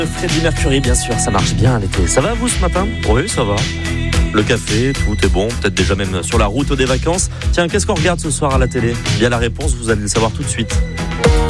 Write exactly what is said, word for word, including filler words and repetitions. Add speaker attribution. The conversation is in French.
Speaker 1: Freddie Mercury, bien sûr, ça marche bien l'été. Ça va vous ce matin ?
Speaker 2: Oui, ça va. Le café, tout est bon, peut-être déjà même sur la route des vacances. Tiens, qu'est-ce qu'on regarde ce soir à la télé ? Bien la réponse, vous allez le savoir tout de suite.